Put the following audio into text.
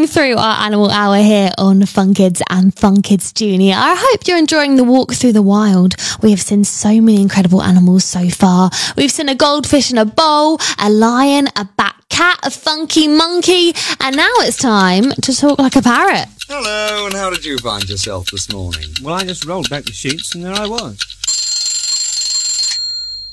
rolling through our animal hour here on Fun Kids and Fun Kids Junior. I hope you're enjoying the walk through the wild. We have seen so many incredible animals so far. We've seen a goldfish in a bowl, a lion, a bat cat, a funky monkey, and now it's time to talk like a parrot. Hello, and how did you find yourself this morning? Well, I just rolled back the sheets and there I was.